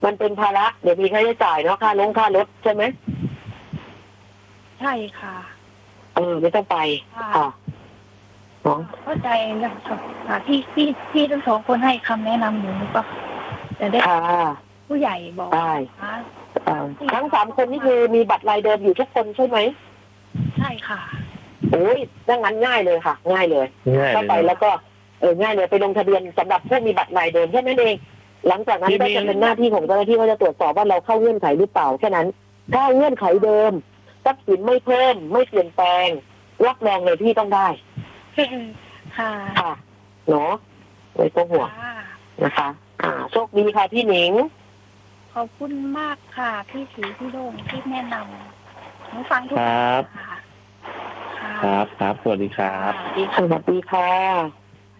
มันเป็นภาระเดี๋ยวมีค่าใช้จ่ายเนาะค่ารถใช่ไหมใช่ค่ะไม่ต้องไปค่ะเข้าใจค่ะพี่ทั้งสองคนให้คำแนะนำหนูก็จะได้ผู้ใหญ่บอกได้ทั้ง3 คนนี่คือมีบัตรรายเดิมอยู่ทุกคนใช่ไหมใช่ค่ะโอ้ยดังนั้นง่ายเลยค่ะง่ายเลยเข้าไปแล้วก็ง่ายเลยไปลงทะเบียนสำหรับผู้มีบัตรรายเดิมแค่นั้นเองหลังจากนั้นก็จะเป็นหน้าที่ของเจ้าหน้าที่ว่าจะตรวจสอบว่าเราเข้าเงื่อนไขหรือเปล่าแค่นั้นถ้าเงื่อนไขเดิมทรัพย์สินไม่เพิ่มไม่เปลี่ยนแปลงรับรองเลยพี่ต้องได้ค่ะเนาะไม่ต้องห่วงนะคะโชคดีค่ะพี่หนิงขอบคุณมากค่ะพี่สีพี่โด่งที่แนะนำหนูฟังทุกครับสวัสดีครับสวัสดีค่ะ